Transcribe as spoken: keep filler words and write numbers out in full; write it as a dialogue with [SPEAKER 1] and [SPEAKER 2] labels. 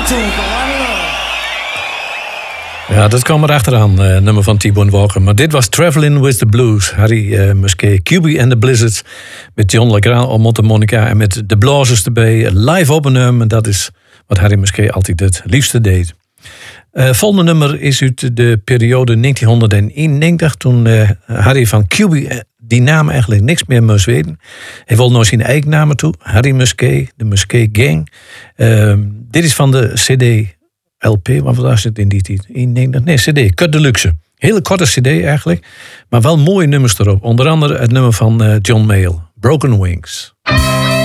[SPEAKER 1] Ja, dat kwam er achteraan, uh, nummer van T-Bone Walker. Maar dit was Traveling with the Blues. Harry uh, Musquet, Q B and the Blizzards. Met John Legrand op mondharmonica en met de blazers erbij. Live opnemen, en dat is wat Harry Musquet altijd het liefste deed. Uh, volgende nummer is uit de periode negentien eenennegentig. Toen uh, Harry van Q B uh, die naam eigenlijk niks meer moest weten. Hij wilde nog zijn eigen naam toe. Harry Musquet, de Musquet Gang. Uh, dit is van de C D L P, wat was het in die tijd? eenennegentig? Nee, C D, Cut Deluxe. Hele korte C D eigenlijk. Maar wel mooie nummers erop. Onder andere het nummer van uh, John Mayall, Broken Wings.